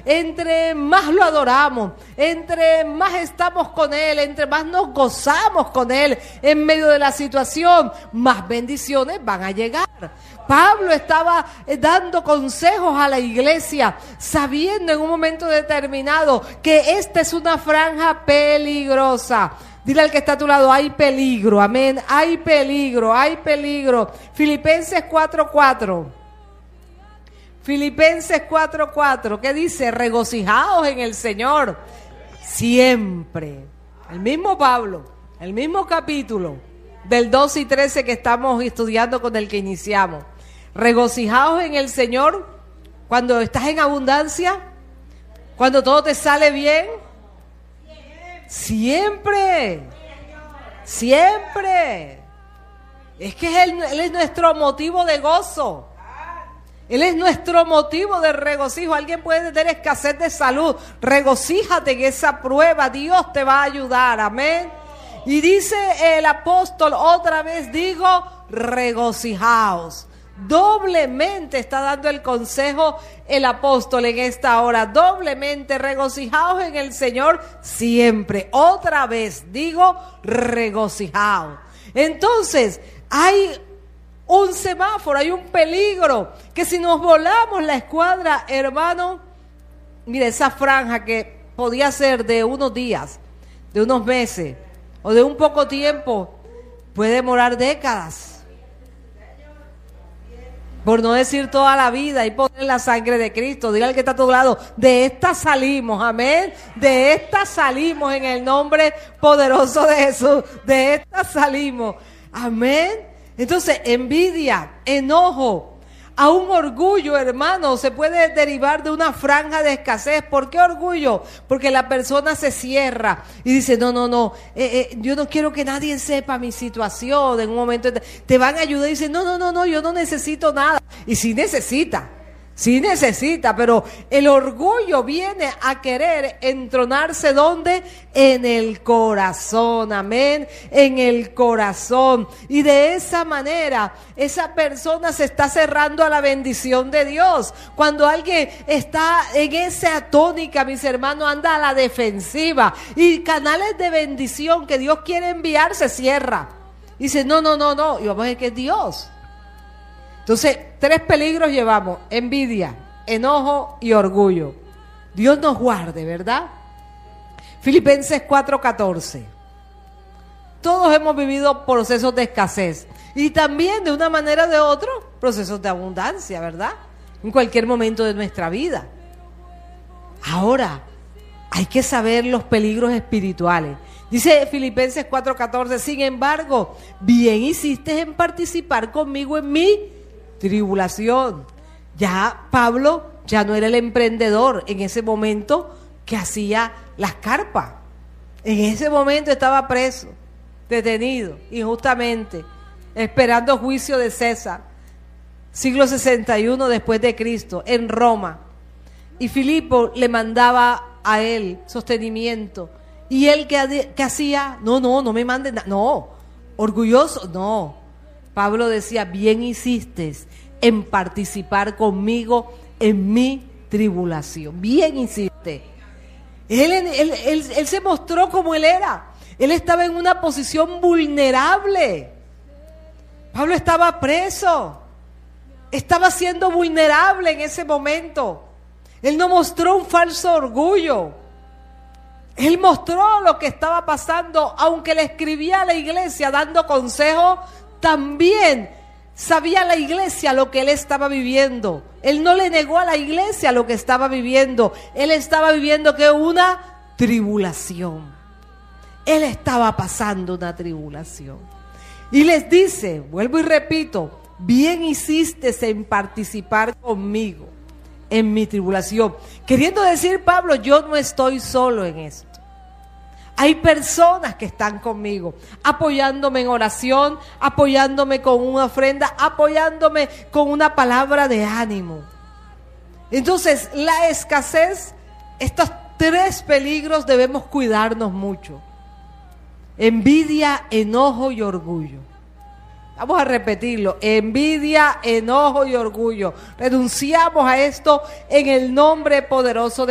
entre más lo adoramos, entre más estamos con Él, entre más nos gozamos con Él en medio de la situación, más bendiciones van a llegar. Pablo estaba dando consejos a la iglesia, sabiendo en un momento determinado que esta es una franja peligrosa. Dile al que está a tu lado, hay peligro, amén, hay peligro, hay peligro. Filipenses 4:4. Filipenses 4:4, ¿qué dice? Regocijaos en el Señor siempre. El mismo Pablo, el mismo capítulo del 12 y 13 que estamos estudiando con el que iniciamos. Regocijaos en el Señor cuando estás en abundancia, cuando todo te sale bien. Siempre, siempre. Es que Él es nuestro motivo de gozo. Él es nuestro motivo de regocijo. Alguien puede tener escasez de salud. Regocíjate en esa prueba. Dios te va a ayudar. Amén. Y dice el apóstol, otra vez digo, regocijaos. Doblemente está dando el consejo el apóstol en esta hora. Doblemente, regocijaos en el Señor siempre. Otra vez digo, regocijaos. Entonces, hay un semáforo, hay un peligro, que si nos volamos la escuadra, hermano, mire, esa franja que podía ser de unos días, de unos meses o de un poco tiempo, puede demorar décadas, por no decir toda la vida, y poner la sangre de Cristo. Diga al que está a tu lado, de esta salimos, amén, de esta salimos en el nombre poderoso de Jesús, de esta salimos, amén. Entonces, envidia, enojo, a un orgullo, hermano, se puede derivar de una franja de escasez. ¿Por qué orgullo? Porque la persona se cierra y dice, no, yo no quiero que nadie sepa mi situación. En un momento te van a ayudar y dicen, no, yo no necesito nada. Y sí necesita, pero el orgullo viene a querer entronarse, ¿dónde? En el corazón, amén, en el corazón. Y de esa manera, esa persona se está cerrando a la bendición de Dios. Cuando alguien está en esa tónica, mis hermanos, anda a la defensiva, y canales de bendición que Dios quiere enviar se cierra. Y dice, no, y vamos a ver que es Dios. Entonces, 3 peligros llevamos: envidia, enojo y orgullo. Dios nos guarde, ¿verdad? Filipenses 4:14. Todos hemos vivido procesos de escasez y también de una manera o de otra procesos de abundancia, ¿verdad? En cualquier momento de nuestra vida. Ahora, hay que saber los peligros espirituales. Dice Filipenses 4:14, sin embargo, bien hiciste en participar conmigo en mi tribulación. Ya Pablo ya no era el emprendedor en ese momento que hacía las carpas. En ese momento estaba preso, detenido injustamente, esperando juicio de César, siglo 61 después de Cristo, en Roma. Y Filipo le mandaba a él sostenimiento. Y él que hacía, no me manden nada, no, orgulloso, no. Pablo decía, bien hiciste en participar conmigo en mi tribulación. Bien hiciste. Él se mostró como él era. Él estaba en una posición vulnerable. Pablo estaba preso. Estaba siendo vulnerable en ese momento. Él no mostró un falso orgullo. Él mostró lo que estaba pasando, aunque le escribía a la iglesia dando consejos. También sabía la iglesia lo que él estaba viviendo. Él no le negó a la iglesia lo que estaba viviendo. Él estaba viviendo que una tribulación. Él estaba pasando una tribulación. Y les dice, vuelvo y repito, bien hiciste en participar conmigo en mi tribulación. Queriendo decir Pablo, yo no estoy solo en esto. Hay personas que están conmigo, apoyándome en oración, apoyándome con una ofrenda, apoyándome con una palabra de ánimo. Entonces, la escasez, estos 3 peligros debemos cuidarnos mucho: envidia, enojo y orgullo. Vamos a repetirlo: envidia, enojo y orgullo. Renunciamos a esto en el nombre poderoso de